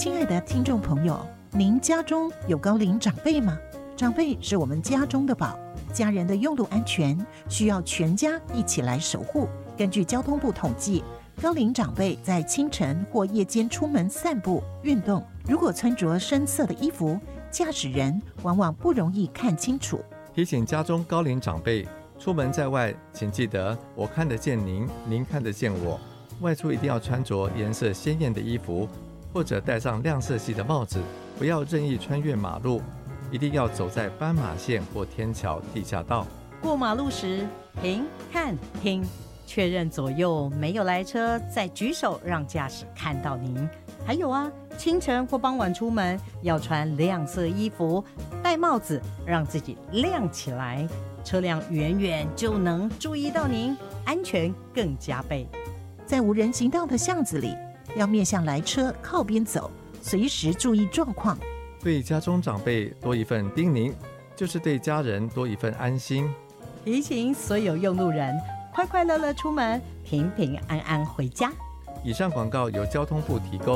亲爱的听众朋友，您家中有高龄长辈吗？长辈是我们家中的宝，家人的用路安全需要全家一起来守护。根据交通部统计，高龄长辈在清晨或夜间出门散步运动，如果穿着深色的衣服，驾驶人往往不容易看清楚。 提醒家中高龄长辈，出门在外请记得我看得见您，您看得见我。外出一定要穿着颜色鲜艳的衣服，或者戴上亮色系的帽子，不要任意穿越马路，一定要走在斑马线或天桥地下道。 过马路时停看听，确认左右没有来车，再举手让驾驶看到您。还有啊，清晨或傍晚出门要穿亮色衣服，戴帽子让自己亮起来，车辆远远就能注意到您，安全更加倍。 在无人行道的巷子里，要面向来车靠边走，随时注意状况。 对家中长辈多一份叮咛，就是对家人多一份安心。 提醒所有用路人，快快乐乐出门，平平安安回家。 以上广告由交通部提供。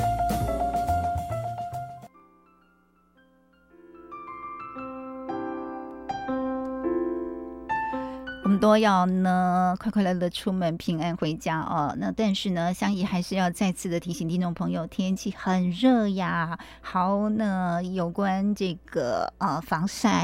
我们都要呢快快乐乐出门，平安回家哦。那但是呢，香怡还是要再次的提醒听众朋友，天气很热呀。好，那有关这个防晒